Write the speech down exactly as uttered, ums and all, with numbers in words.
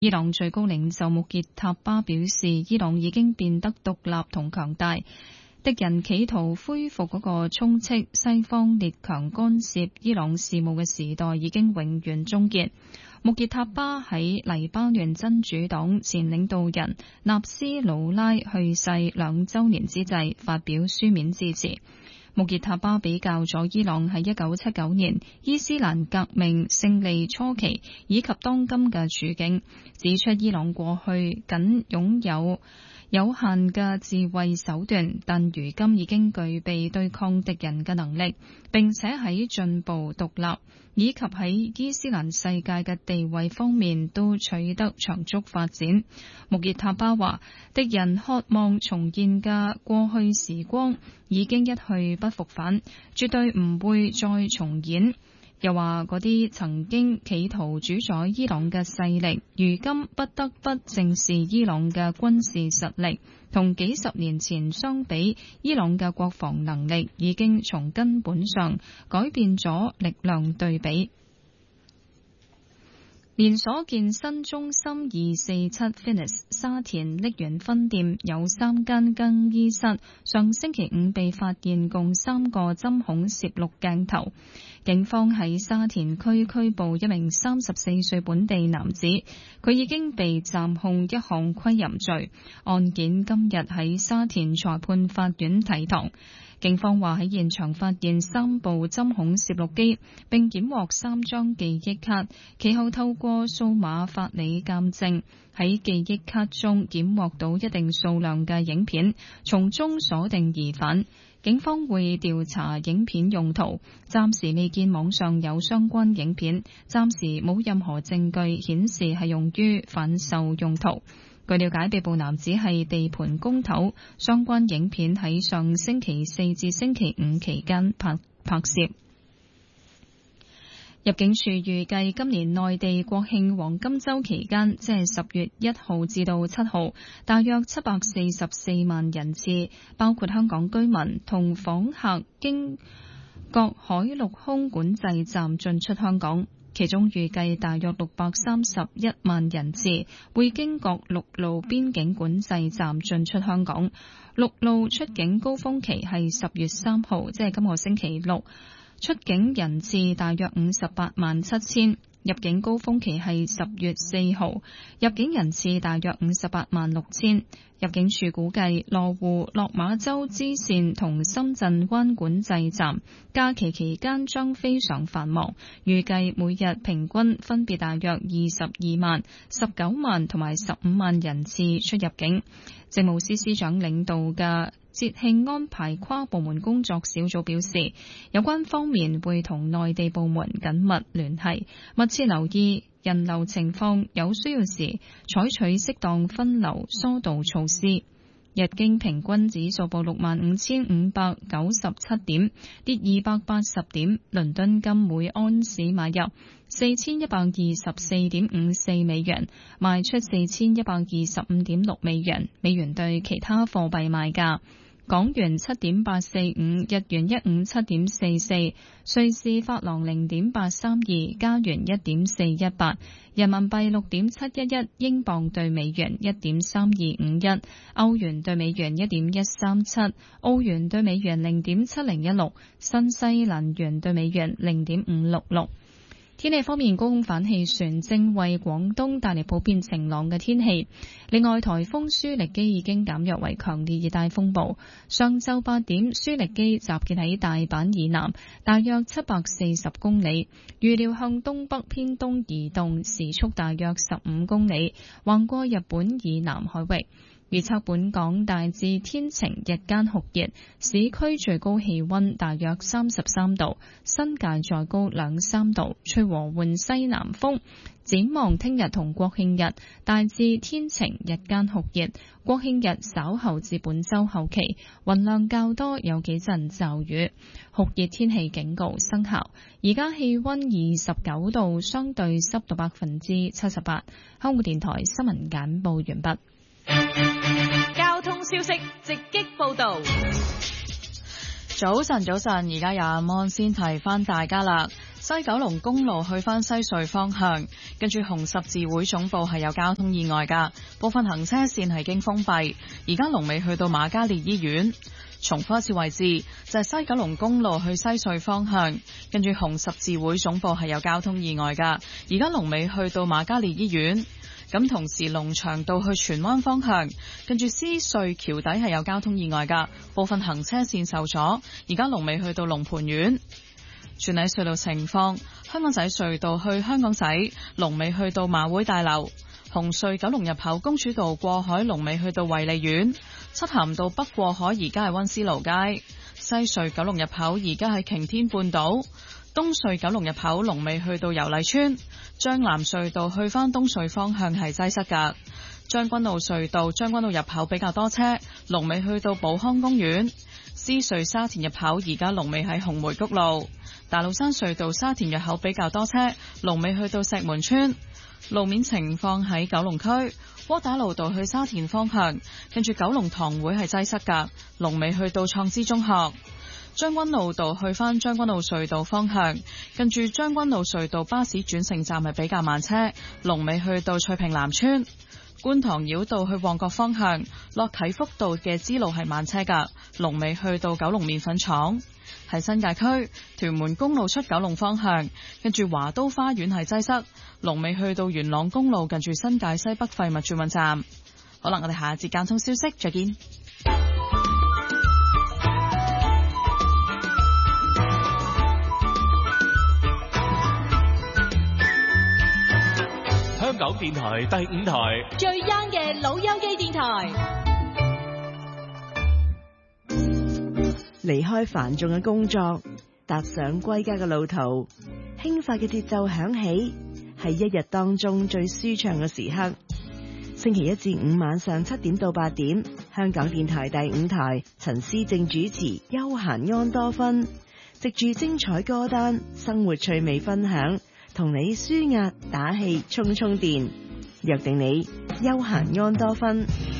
伊朗最高領袖穆傑塔巴表示，伊朗已經變得獨立同強大，敵人企圖恢復嗰個充斥西方列強干涉伊朗事務嘅時代已經永遠終結。穆傑塔巴喺黎巴嫩真主黨前領導人納斯魯拉去世兩週年之際發表書面致辭。穆傑塔巴比較咗伊朗喺一九七九年伊斯蘭革命勝利初期以及當今嘅處境，指出伊朗過去僅擁有有限嘅自衛手段，但如今已經具備對抗敵人嘅能力，並且喺進步、獨立以及喺伊斯蘭世界嘅地位方面都取得長足發展。穆傑塔巴話：敵人渴望重現嘅過去時光已經一去不復返，絕對唔會再重演。又話嗰啲曾經企圖主宰伊朗嘅勢力，如今不得不正視伊朗嘅軍事實力，同幾十年前相比，伊朗嘅國防能力已經從根本上改變咗力量對比。連鎖健身中心二四七 Fitness 沙田瀝源分店有三間更衣室，上星期五被發現共三個針孔攝錄鏡頭。警方喺沙田區拘捕一名三十四歲本地男子，佢已經被暫控一項窺淫罪。案件今日喺沙田裁判法院提堂。警方話喺現場發現三部針孔攝錄機，並檢獲三張記憶卡，其後透過數碼法理鑑證，喺記憶卡中檢獲到一定數量嘅影片，從中鎖定疑犯。警方會調查影片用途，暫時未見網上有相關影片，暫時冇任何證據顯示係用於販售用途。據了解，被捕男子係地盤工頭，相關影片喺上星期四至星期五期間拍拍攝。入境處預計今年內地國慶黃金週期間，即係十月一號至到七號，大約七百四十四萬人次，包括香港居民同訪客經各海陸空管制站進出香港。其中預計大約六百三十一萬人次會經各陸路邊境管制站進出香港。陸路出境高峰期係十月三號，即係今個星期六。出境人次大約五十八萬七千，入境高峰期係十月四號，入境人次大約五十八萬六千。入境處估計羅湖、落馬洲支線同深圳灣管制站假期期間將非常繁忙，預計每日平均分別大約二十二萬、十九萬同埋十五萬人次出入境。政務司司長領導嘅節慶安排跨部門工作小組表示，有關方面會同內地部門緊密聯繫，密切留意人流情況，有需要時採取適當分流疏導措施。日經平均指數報六萬五千五百九十七點，跌二百八十點。倫敦金每安士買入四千一百二十四點五四美元，賣出四千一百二十五點六美元。美元對其他貨幣賣價：港元七點八四五，日元一五七點四四，瑞士法郎零點八三二，加元一點四一八，人民幣六點七一一，英鎊對美元一點三二五一，歐元對美元一點一三七，澳元對美元零點七零一六，新西蘭元對美元零點五六六。天氣方面，高空反氣旋正為廣東帶嚟普遍晴朗嘅天氣。另外，颱風舒力基已經減弱為強烈熱帶風暴。上晝八點，舒力基集結喺大阪以南，大約七百四十公里，預料向東北偏東移動，時速大約十五公里，橫過日本以南海域。預測本港大致天晴，日間酷熱，市區最高氣溫大約三十三度，新界再高兩三度，吹和緩西南風。展望聽日同國慶日，大致天晴，日間酷熱。國慶日稍後至本週後期，雲量較多，有幾陣驟雨。酷熱天氣警告生效。而家氣溫二十九度，相對濕度百分之七十八。香港電台新聞簡報完畢。 交通消息直擊報道。 早晨，早晨，而家有阿安先提翻大家啦。 西九龍公路去返西隧方向，跟住紅十字會總部係有交通意外㗎，部分行車線係經封閉，而家龍尾去到瑪嘉烈醫院。重複一次位置就係西九龍公路去西隧方向，跟住紅十字會總部係有交通意外㗎，而家龍尾去到瑪嘉烈醫院。咁同時龍翔道去荃灣方向，跟住獅隧橋底係有交通意外㗎，部分行車線受阻，而家龍尾去到龍蟠苑。轉睇隧道情況，香港仔隧道去香港仔龍尾去到馬會大樓，紅隧九龍入口公主道過海龍尾去到惠利苑，漆咸道北過海而家係溫思勞街，西隧九龍入口而家喺擎天半島，東隧九龍入口龍尾去到油麗邨，將藍隧道去返東隧方向係擠塞㗎，將軍澳隧道將軍澳入口比較多車，龍尾去到寶康公園，獅隧沙田入口而家龍尾喺紅梅谷路，大老山隧道沙田入口比較多車，龍尾去到石門村。路面情況喺九龍區窩打老道去沙田方向，跟住九龍塘會係擠塞㗎，龍尾去到創知中學。將軍澳道去返將軍澳隧道方向，跟住將軍澳隧道巴士轉乘站係比較慢車，龍尾去到翠屏南村。觀塘繞道去旺角方向，落啟福道嘅支路係慢車㗎，龍尾去到九龍麵粉廠。喺新界區屯門公路出九龍方向，跟住華都花園係擠塞，龍尾去到元朗公路近住新界西北廢物轉運站。好啦，我哋下一節交通消息再見。 香港電台第五台最 young 嘅老友記電台。 離開繁重嘅工作，踏上歸家嘅路途，輕快嘅節奏響起，係一日當中最舒暢嘅時刻。星期一至五晚上七點到八點，香港電台第五台陳思正主持休閒安多芬，藉住精彩歌單、生活趣味分享，同你舒壓打氣、充充電，約定你休閒安多芬。